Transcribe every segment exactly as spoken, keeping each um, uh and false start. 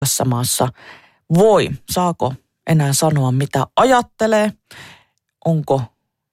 tässä maassa voi, saako enää sanoa mitä ajattelee, onko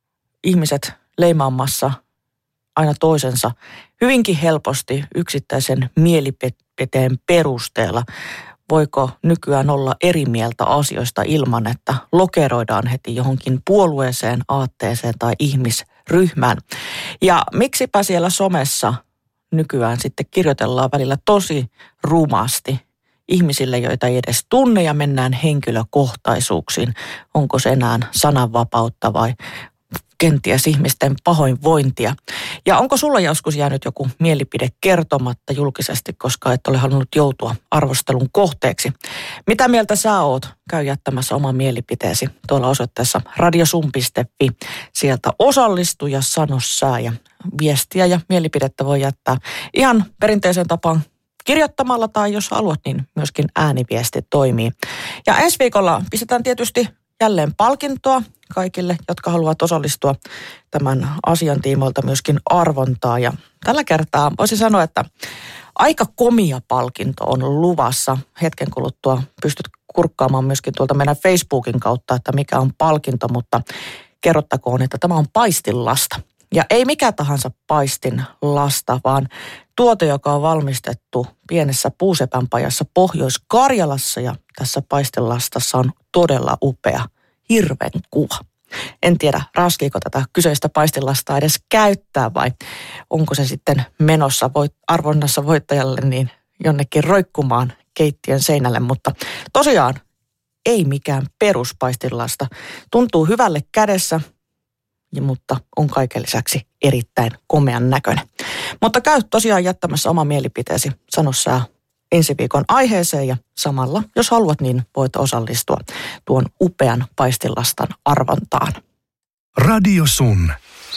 ihmiset leimaamassa aina toisensa hyvinkin helposti yksittäisen mielipiteen perusteella. Voiko nykyään olla eri mieltä asioista ilman, että lokeroidaan heti johonkin puolueeseen, aatteeseen tai ihmisryhmään? Ja miksipä siellä somessa nykyään sitten kirjoitellaan välillä tosi rumasti ihmisille, joita ei edes tunne, ja mennään henkilökohtaisuuksiin. Onko se enää sananvapautta vai kenties ihmisten pahoinvointia? Ja onko sulla joskus jäänyt joku mielipide kertomatta julkisesti, koska et ole halunnut joutua arvostelun kohteeksi? Mitä mieltä sä oot? Käy jättämässä oma mielipiteesi tuolla osoitteessa radiosun piste fi. Sieltä osallistu ja sano sää, ja viestiä ja mielipidettä voi jättää ihan perinteiseen tapaan kirjoittamalla, tai jos haluat, niin myöskin ääniviesti toimii. Ja ensi viikolla pistetään tietysti jälleen palkintoa kaikille, jotka haluavat osallistua tämän asian tiimoilta myöskin arvontaa. Ja tällä kertaa voisi sanoa, että aika komia palkinto on luvassa. Hetken kuluttua pystyt kurkkaamaan myöskin tuolta meidän Facebookin kautta, että mikä on palkinto, mutta kerrottakoon, että tämä on paistinlasta. Ja ei mikä tahansa paistinlasta, vaan tuote, joka on valmistettu pienessä puusepänpajassa Pohjois-Karjalassa, ja tässä paistinlastassa on todella upea hirven kuva. En tiedä, raskiiko tätä kyseistä paistinlastaa edes käyttää vai onko se sitten menossa voit, arvonnassa voittajalle niin jonnekin roikkumaan keittiön seinälle, mutta tosiaan ei mikään peruspaistinlasta. Tuntuu hyvälle kädessä, ja, mutta on kaiken lisäksi erittäin komean näköinen. Mutta käy tosiaan jättämässä oma mielipiteesi. Sano sä ensi viikon aiheeseen, ja samalla, jos haluat, niin voit osallistua tuon upean paistinlastan arvontaan. Radio Sun.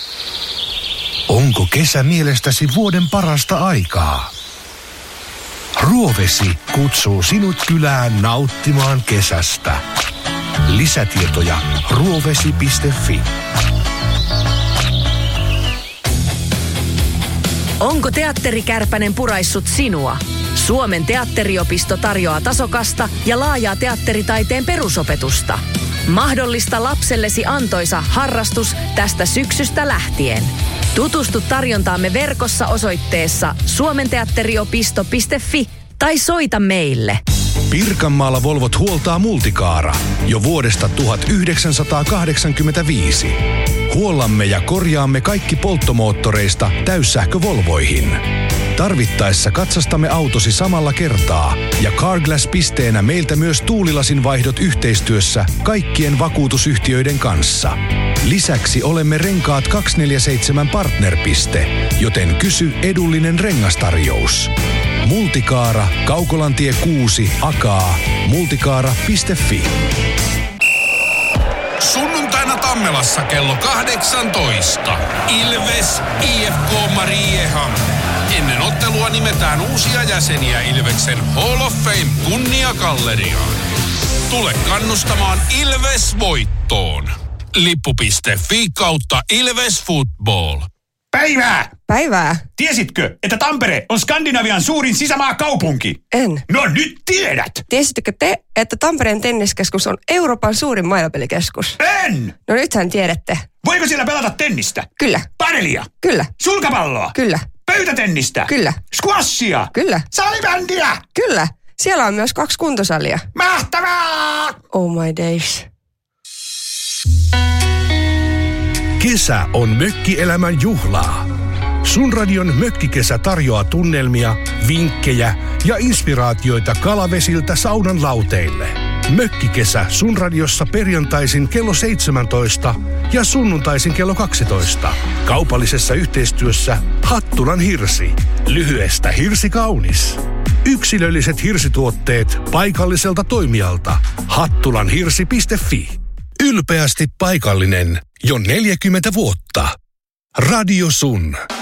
Onko kesä mielestäsi vuoden parasta aikaa? Ruovesi kutsuu sinut kylään nauttimaan kesästä. Lisätietoja ruovesi piste fi. Onko teatterikärpänen puraissut sinua? Suomen teatteriopisto tarjoaa tasokasta ja laajaa teatteritaiteen perusopetusta. Mahdollista lapsellesi antoisa harrastus tästä syksystä lähtien. Tutustu tarjontaamme verkossa osoitteessa suomenteatteriopisto piste fi tai soita meille. Pirkanmaalla Volvot huoltaa Multicaara jo vuodesta tuhatyhdeksänsataakahdeksankymmentäviisi. Huollamme ja korjaamme kaikki polttomoottoreista täyssähkövolvoihin. Tarvittaessa katsastamme autosi samalla kertaa, ja Carglass-pisteenä meiltä myös tuulilasin vaihdot yhteistyössä kaikkien vakuutusyhtiöiden kanssa. Lisäksi olemme Renkaat kaksisataaneljäkymmentäseitsemän partnerpiste, joten kysy edullinen rengastarjous. Multicaara, Kaukolantie kuusi, Akaa, multicaara piste fi. Sunnuntaina Tammelassa kello kahdeksantoista. Ilves I F K Mariehamn. Ennen ottelua nimetään uusia jäseniä Ilveksen Hall of Fame kunniakalleriaan. Tule kannustamaan Ilves voittoon. Lippu piste fi kautta Ilves Football. Päivää! Päivää. Tiesitkö, että Tampere on Skandinavian suurin sisämaakaupunki? En. No nyt tiedät! Tiesittekö te, että Tampereen tenniskeskus on Euroopan suurin maailmanpelikeskus? En! No nythän tiedätte. Voiko siellä pelata tennistä? Kyllä. Padelia? Kyllä. Sulkapalloa? Kyllä. Pöytätennistä? Kyllä. Squashia? Kyllä. Salibändiä? Kyllä. Siellä on myös kaksi kuntosalia. Mahtavaa! Oh my days. Kesä on mökkielämän juhlaa. Sun radion Mökkikesä tarjoaa tunnelmia, vinkkejä ja inspiraatioita kalavesiltä saunan lauteille. Mökkikesä Sun radiossa perjantaisin kello seitsemäntoista ja sunnuntaisin kello kaksitoista. Kaupallisessa yhteistyössä Hattulan Hirsi. Lyhyestä hirsi kaunis. Yksilölliset hirsituotteet paikalliselta toimijalta. hattulanhirsi piste fi. Ylpeästi paikallinen jo neljäkymmentä vuotta. Radio Sun.